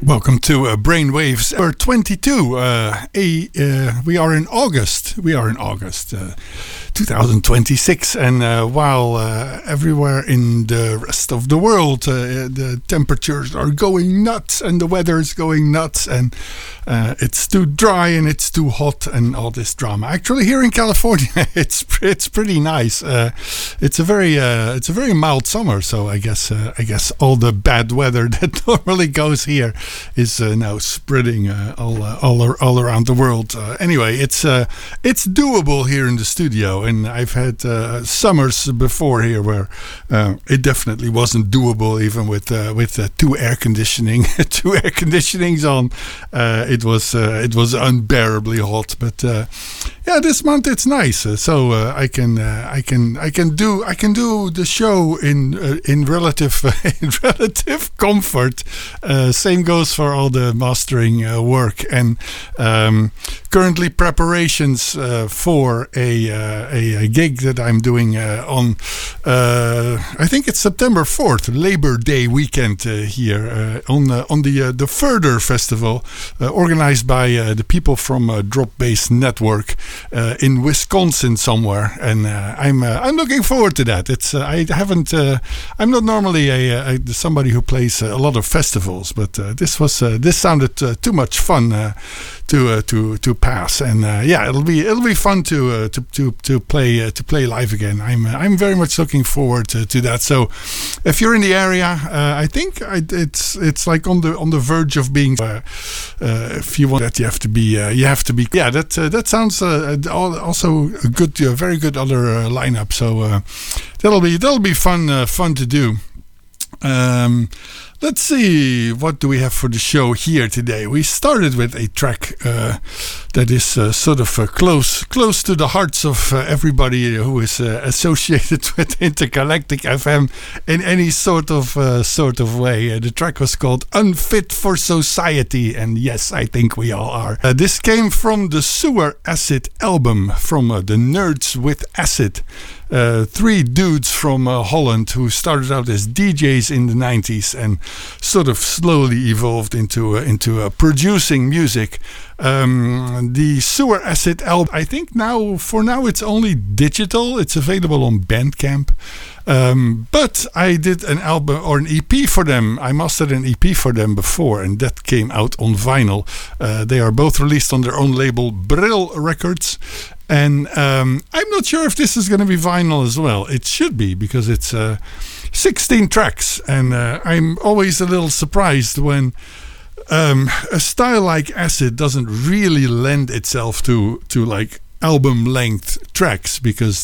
Welcome to Brainwaves number 22. We are in August. 2026, and while everywhere in the rest of the world the temperatures are going nuts and the weather is going nuts and it's too dry and it's too hot and all this drama. Actually, here in California, it's pretty nice. It's a very mild summer, so I guess all the bad weather that normally goes here is now spreading all around the world. Anyway, it's doable here in the studio, and I've had summers before here where it definitely wasn't doable, even with two air conditionings on. It was unbearably hot, but this month it's nice. So I can do the show in relative comfort. Same goes for all the mastering work, and currently preparations for a gig that I'm doing on I think it's September 4th, Labor Day weekend here on the Further Festival, organized by the people from Drop Bass Network in Wisconsin somewhere, and I'm looking forward to that. It's I'm not normally somebody who plays a lot of festivals, but this sounded too much fun to pass, and it'll be fun to play live again. I'm very much looking forward to that. So if you're in the area, I think it's like on the verge of being. If you want that, you have to be. Yeah, that sounds also a good, very good other lineup. So that'll be fun to do. Let's see, what do we have for the show here today? We started with a track that is sort of close to the hearts of everybody who is associated with Intergalactic FM in any sort of way. The track was called Unfit for Society, and yes, I think we all are. This came from the Sewer Acid album from the Nerds with Acid. Three dudes from Holland who started out as DJs in the 90s and sort of slowly evolved into producing music. The Sewer Acid album, I think for now it's only digital. It's available on Bandcamp. But I did an album or an EP for them. I mastered an EP for them before, and that came out on vinyl. They are both released on their own label, Brill Records. And I'm not sure if this is going to be vinyl as well. It should be, because it's 16 tracks. And I'm always a little surprised when a style like acid doesn't really lend itself to like album length tracks, because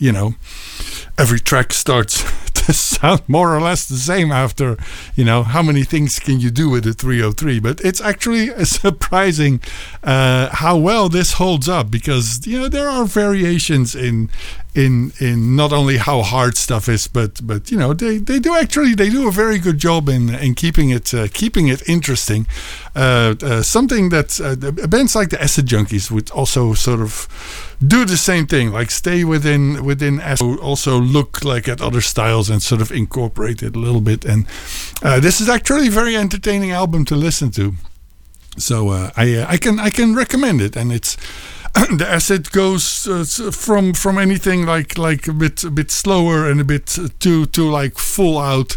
every track starts to sound more or less the same after, how many things can you do with a 303? But it's actually surprising how well this holds up, because there are variations in not only how hard stuff is, but they do a very good job in keeping it interesting. Something that bands like the Acid Junkies would also sort of do the same thing, like stay within acid, also look like at other styles and sort of incorporate it a little bit. And this is actually a very entertaining album to listen to. So I can recommend it, and it's. The acid goes from anything like a bit slower and a bit to like full out,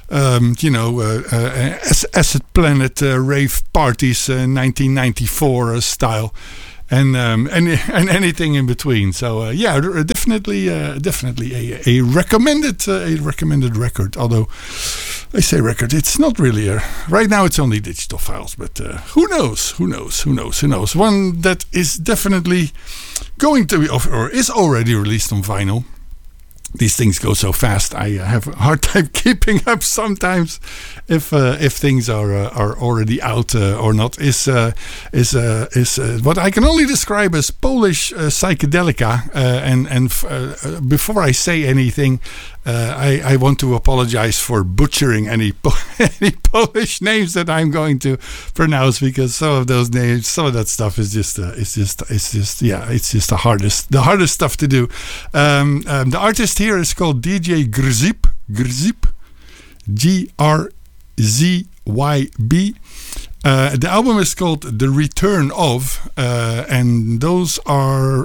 Acid Planet rave parties, 1994 style, and anything in between. So definitely a recommended record. Although I say record, it's not really right now. It's only digital files, but who knows? One that is definitely going to be or is already released on vinyl. These things go so fast. I have a hard time keeping up sometimes if things are already out or not. Is what I can only describe as Polish psychedelica. And before I say anything, I want to apologize for butchering any Polish names that I'm going to pronounce, because some of those names, some of that stuff is just the hardest stuff to do. The artist here is called DJ Grzyb, GRZYB. The album is called The Return of, and those are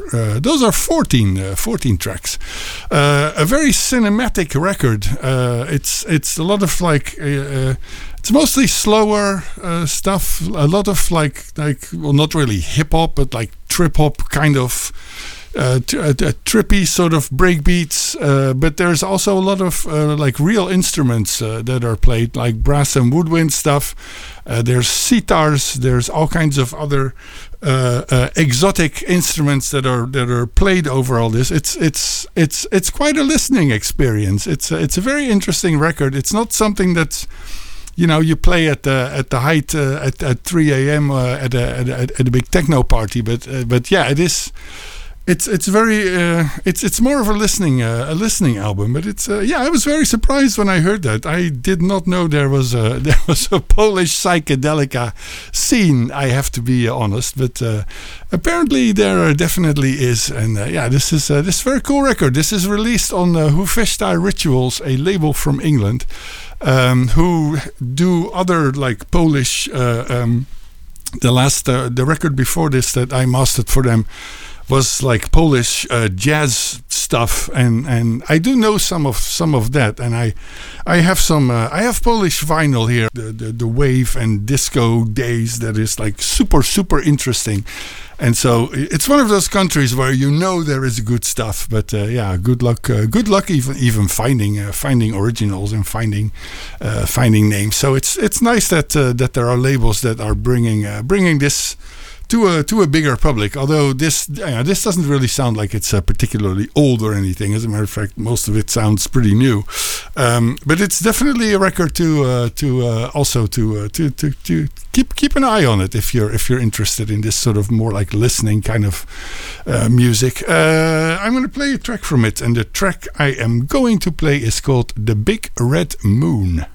14 tracks. A very cinematic record. It's a lot of like it's mostly slower stuff. A lot of like well, not really hip hop, but like trip hop kind of. Trippy sort of breakbeats, but there's also a lot of like real instruments that are played, like brass and woodwind stuff. There's sitars, there's all kinds of other exotic instruments that are played over all this. It's quite a listening experience. It's a very interesting record. It's not something that's you play at the height at 3 a.m. At a big techno party, but yeah, it is. It's very it's more of a listening album, but it's I was very surprised when I heard that. I did not know there was a Polish psychedelica scene. I have to be honest, but apparently there definitely is, and this is this very cool record. This is released on Hufesta Rituals, a label from England, who do other like Polish. The record before this that I mastered for them was like Polish jazz stuff, and I do know some of that, and I have some I have Polish vinyl here, the wave and disco days that is like super interesting, and so it's one of those countries where there is good stuff, but good luck even finding originals and finding names. So it's nice that there are labels that are bringing this to a bigger public, although this doesn't really sound like it's particularly old or anything. As a matter of fact, most of it sounds pretty new, but it's definitely a record to keep an eye on it if you're interested in this sort of more like listening kind of music. I'm going to play a track from it, and the track I am going to play is called The Big Red Moon.